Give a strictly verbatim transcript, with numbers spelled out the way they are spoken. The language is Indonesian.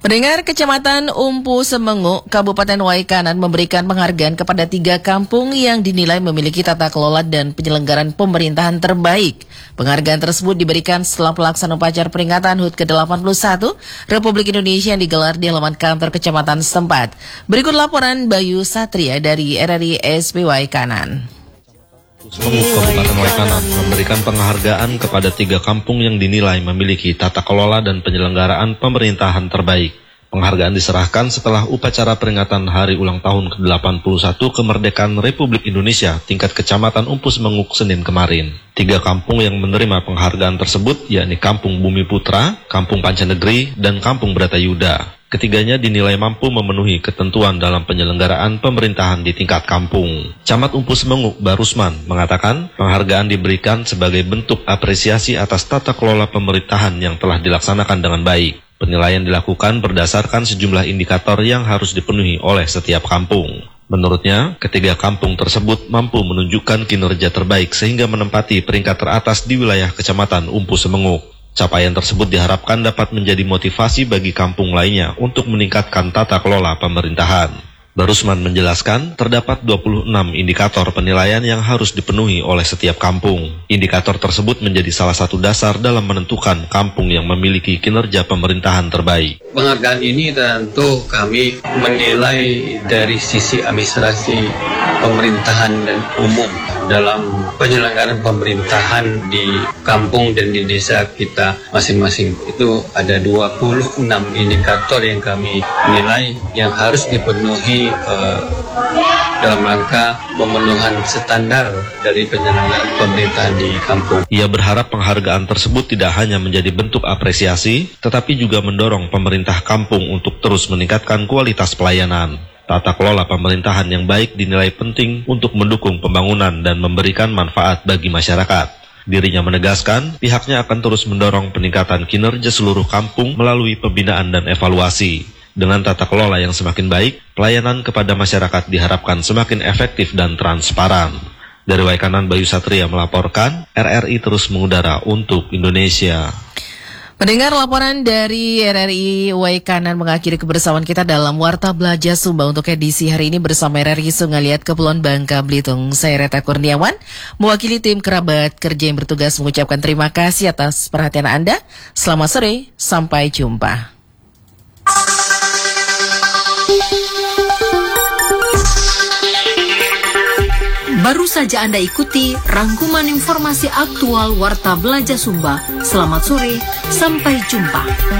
Pendengar, Kecamatan Umpu Semenguk, Kabupaten Waikanan memberikan penghargaan kepada tiga kampung yang dinilai memiliki tata kelola dan penyelenggaraan pemerintahan terbaik. Penghargaan tersebut diberikan setelah pelaksanaan upacara peringatan H U T ke delapan puluh satu Republik Indonesia yang digelar di halaman kantor kecamatan setempat. Berikut laporan Bayu Satria dari R R I S P Waikanan. Semenguk Kabupaten Waikanan memberikan penghargaan kepada tiga kampung yang dinilai memiliki tata kelola dan penyelenggaraan pemerintahan terbaik. Penghargaan diserahkan setelah upacara peringatan Hari Ulang Tahun ke delapan puluh satu Kemerdekaan Republik Indonesia tingkat Kecamatan Umpu Semenguk Senin kemarin. Tiga kampung yang menerima penghargaan tersebut yakni Kampung Bumi Putra, Kampung Pancanegeri, dan Kampung Bratayuda. Ketiganya dinilai mampu memenuhi ketentuan dalam penyelenggaraan pemerintahan di tingkat kampung. Camat Umpu Semenguk Barusman mengatakan penghargaan diberikan sebagai bentuk apresiasi atas tata kelola pemerintahan yang telah dilaksanakan dengan baik. Penilaian dilakukan berdasarkan sejumlah indikator yang harus dipenuhi oleh setiap kampung. Menurutnya, ketiga kampung tersebut mampu menunjukkan kinerja terbaik sehingga menempati peringkat teratas di wilayah Kecamatan Umpu Semenguk. Capaian tersebut diharapkan dapat menjadi motivasi bagi kampung lainnya untuk meningkatkan tata kelola pemerintahan. Barusman menjelaskan terdapat dua puluh enam indikator penilaian yang harus dipenuhi oleh setiap kampung. Indikator tersebut menjadi salah satu dasar dalam menentukan kampung yang memiliki kinerja pemerintahan terbaik. Penghargaan ini tentu kami menilai dari sisi administrasi pemerintahan dan umum dalam penyelenggaraan pemerintahan di kampung dan di desa kita masing-masing. Itu ada dua puluh enam indikator yang kami nilai yang harus dipenuhi uh, dalam rangka pemenuhan standar dari penyelenggaraan pemerintahan di kampung. Ia berharap penghargaan tersebut tidak hanya menjadi bentuk apresiasi, tetapi juga mendorong pemerintah kampung untuk terus meningkatkan kualitas pelayanan. Tata kelola pemerintahan yang baik dinilai penting untuk mendukung pembangunan dan memberikan manfaat bagi masyarakat. Dirinya menegaskan pihaknya akan terus mendorong peningkatan kinerja seluruh kampung melalui pembinaan dan evaluasi. Dengan tata kelola yang semakin baik, pelayanan kepada masyarakat diharapkan semakin efektif dan transparan. Dari Waikanan, Bayu Satria melaporkan, R R I terus mengudara untuk Indonesia. Mendengar laporan dari R R I Waikanan mengakhiri kebersamaan kita dalam Warta Belajar Sumba untuk edisi hari ini bersama R R I Sungaliat Kepulauan Bangka Belitung. Saya Reta Kurniawan, mewakili tim kerabat kerja yang bertugas mengucapkan terima kasih atas perhatian Anda. Selamat sore, sampai jumpa. Baru saja Anda ikuti rangkuman informasi aktual Warta Belajar Sumba. Selamat sore, sampai jumpa.